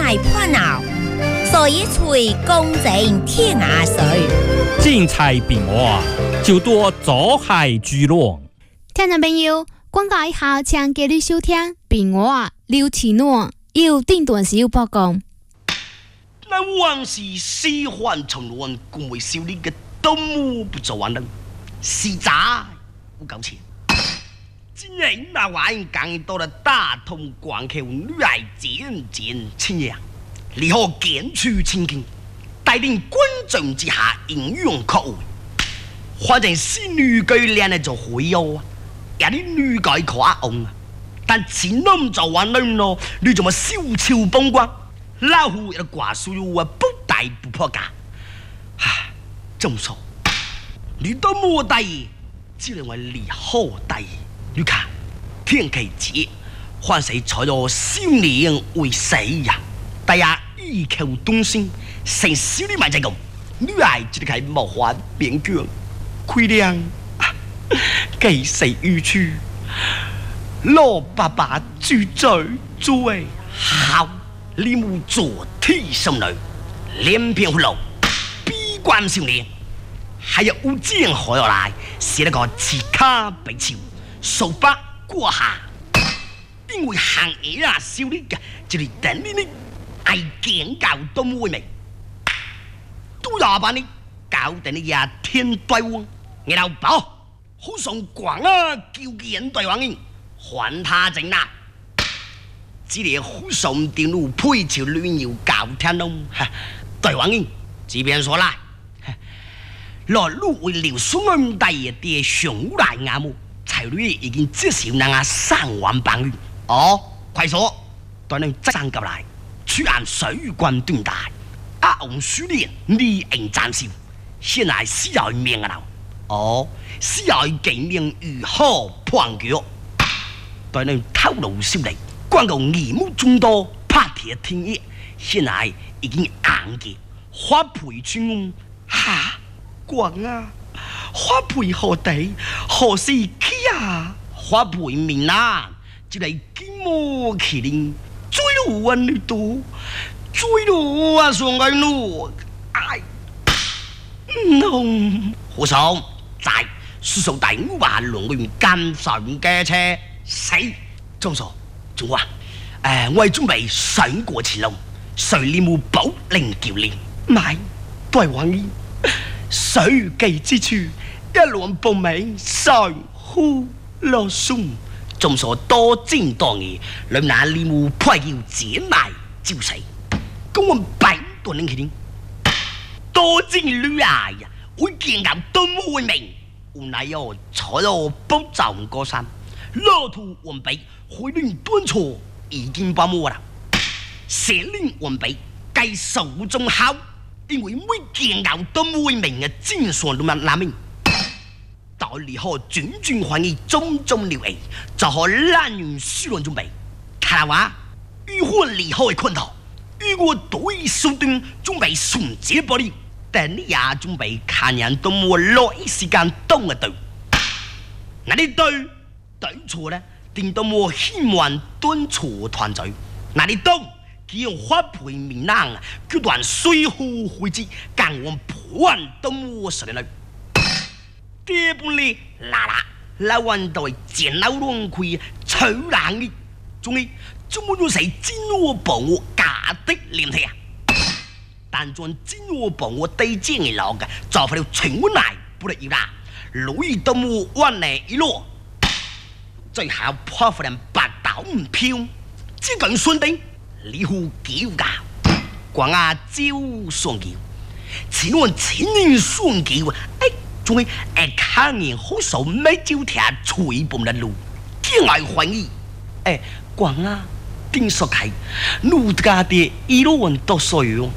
爱破闹，所以随公正天涯水。 精彩变化，就多走海聚落。 听众朋友，广告以后请继续收听变化刘启诺有定段小报告。 那往事喜欢重乱，共为少年嘅动物不做完人，实在不够钱。今日那玩意讲到了大同关口，女爱渐渐亲热，你可见出情景，带领观众之下应用可为。反正是女改练的就会有啊，也啲女改可阿翁啊，但前넘做完人咯，你怎么小丑崩光？老虎也挂树啊，不带不破家。唉，这么说，你都冇带，只认为你好带。你看，天气节，换谁采咗少年为谁呀？大家异口同声，成少年咪就咁，女孩只係無法勉強，亏亮，幾世與處，羅爸爸住嘴最好，你冇做替心女，連片葫蘆，悲觀少年，還有烏江河落來，寫了個刺卡被潮。數百過下，因為行嘢啊少啲嘅，就嚟等呢啲係警教都唔會明，都廿八呢搞定呢日天對王，然後保好上廣啊叫人對王應，還他正啦，只係好上電路配潮亂搖搞天窿，對王應，這邊說啦，來路會撩xuống咁大嘅上來亞木。財女已經至少能啊3萬磅元。哦，快說，待你即上及來，出眼水軍斷大，阿紅書年你應暫時，現在是要命啊！哦，是要幾命如何判決？待你透露消息，關告義務眾多，拍鐵天意，現在已經硬嘅，花培村嚇廣啊！花培何地何時起啊？花培面啊，就嚟金毛麒麟追路啊你都追路啊上來路，哎，no， 胡爽在叔叔大屋話龍裏面跟上嘅車死，張傻仲話我係準備上過前路，誰念冇保齡叫練，買都係玩意。水記之處，一輪報名上呼落松，眾所多戰多義，兩那獵戶派叫解埋招死，公我百多年前，多戰女啊呀，會見到都唔會明，無奈又坐到北站過山，路途完備，回令端錯已經把握啦，寫令完備，計手中好。因為每件牛都會明嘅戰術都難明，到離開轉轉換意種種料理，就可難於輸亂準備。睇話，如果離開困頭，如果對手段準備順接玻璃，但你也準備看人都冇落一時間動嘅對，那你對錯咧，定都冇希望敦錯團隊，那你動。叫花培面冷，叫段水壺回之，間我破都冇實力。第半呢，老運到剪老龍虧，取冷嘅，仲係怎麼用死金我幫我假的臉體啊？但將金我幫我對正嘅落嘅，就快了全我來不得要啦，女都冇彎嚟一落，最後破夫人白倒唔漂，只講順定。你好叫噶，廣亞招雙叫，前往前年雙叫，仲係看人好手沒招條吹蹦的路，見外歡意，廣亞定說開，路家的一路運到所有，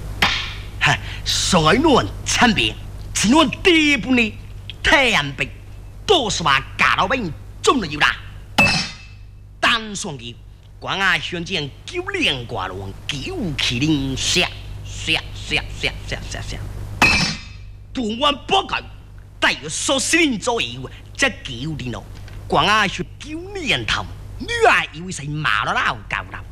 所以路運參別，前往第半呢，太陽壁，多是話假老兵中了要啦，單雙叫。廣亞向前九連掛龍九麒麟射，斷彎波腳，大約數十年左右，即九年咯。廣亞是九年頭，女兒以為是馬拉老教導，